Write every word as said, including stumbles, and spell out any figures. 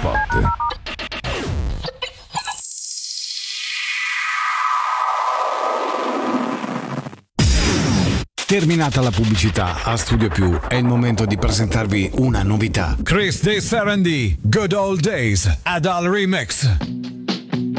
Spot. Terminata la pubblicità, a Studio Più è il momento di presentarvi una novità. Chris De Sarandì, Good Old Days, Adal Remix.